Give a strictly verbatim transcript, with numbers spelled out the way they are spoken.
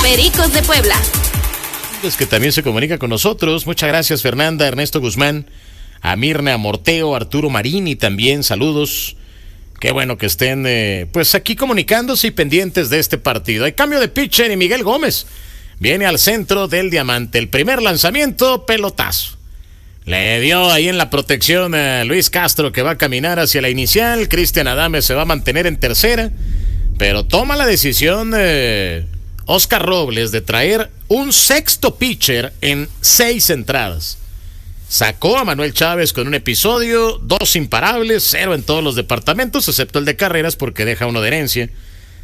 Pericos de Puebla. Es que también se comunica con nosotros. Muchas gracias, Fernanda, Ernesto Guzmán, a Mirna Morteo, Arturo Marini también, saludos. Qué bueno que estén eh, pues aquí comunicándose y pendientes de este partido. Hay cambio de pitcher y Miguel Gómez viene al centro del diamante. El primer lanzamiento, pelotazo. Le dio ahí en la protección a Luis Castro, que va a caminar hacia la inicial. Cristian Adames se va a mantener en tercera, pero toma la decisión eh, Oscar Robles de traer un sexto pitcher en seis entradas. Sacó a Manuel Chávez con un episodio, dos imparables, cero en todos los departamentos, excepto el de carreras porque deja uno de herencia.